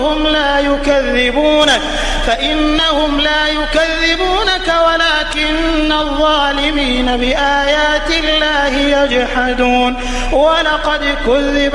فإنهم لا يكذبونك ولكن الظالمين بآيات الله يجحدون ولقد كذب